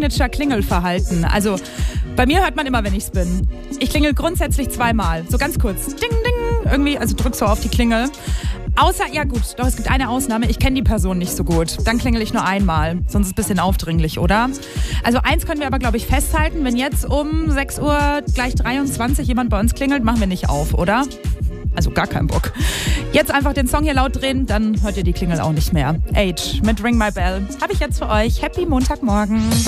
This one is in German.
Signature-Klingelverhalten. Also bei mir hört man immer, wenn ich's bin. Ich klingel grundsätzlich zweimal. So ganz kurz. Ding, ding. Irgendwie, also drück so auf die Klingel. Außer, ja gut, doch es gibt eine Ausnahme. Ich kenne die Person nicht so gut. Dann klingel ich nur einmal. Sonst ist es ein bisschen aufdringlich, oder? Also eins können wir aber, glaube ich, festhalten. Wenn jetzt um 6 Uhr gleich 23 jemand bei uns klingelt, machen wir nicht auf, oder? Also gar keinen Bock. Jetzt einfach den Song hier laut drehen, dann hört ihr die Klingel auch nicht mehr. Age mit Ring My Bell. Habe ich jetzt für euch. Happy Montagmorgen.